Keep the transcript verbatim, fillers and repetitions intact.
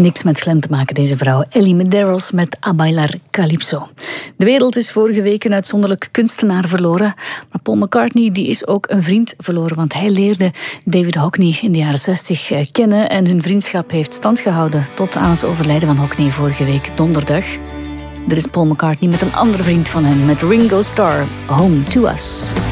Niks met Glenn te maken, deze vrouw. Ellie Medeiros met A Bailar Calypso. De wereld is vorige week een uitzonderlijk kunstenaar verloren. Maar Paul McCartney die is ook een vriend verloren. Want hij leerde David Hockney in de jaren zestig kennen. En hun vriendschap heeft stand gehouden tot aan het overlijden van Hockney vorige week donderdag. Er is Paul McCartney met een andere vriend van hem, met Ringo Starr, Home to Us.